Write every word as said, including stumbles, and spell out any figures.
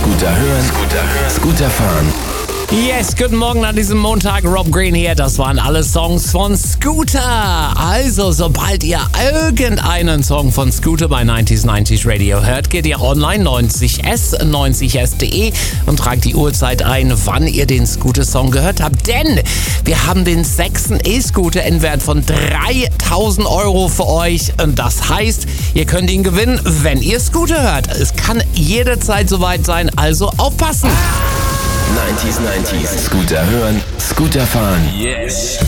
Scooter hören, Scooter hören, Scooter fahren. Yes, guten Morgen an diesem Montag. Rob Green hier. Das waren alle Songs von Scooter. Also, sobald ihr irgendeinen Song von Scooter bei neunzig neunzig Radio hört, geht ihr online neunzig s, neunzig s punkt de und tragt die Uhrzeit ein, wann ihr den Scooter-Song gehört habt. Denn wir haben den sechsten E-Scooter in Wert von dreitausend Euro für euch. Und das heißt, ihr könnt ihn gewinnen, wenn ihr Scooter hört. Es kann jederzeit soweit sein, also aufpassen. neunzig neunzig. Scooter hören, Scooter fahren. Yes.